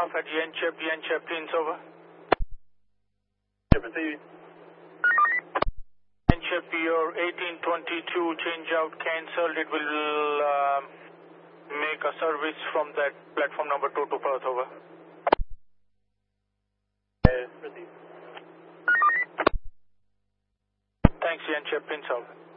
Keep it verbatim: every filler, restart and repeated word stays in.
off at Yenchep, Yenchep, Prince, over. Receiving. Yenchep, your eighteen twenty-two change out cancelled. It will uh, make a service from that platform number two to Perth, over. Uh, receiving. Thanks, Yenchep, Prince, over.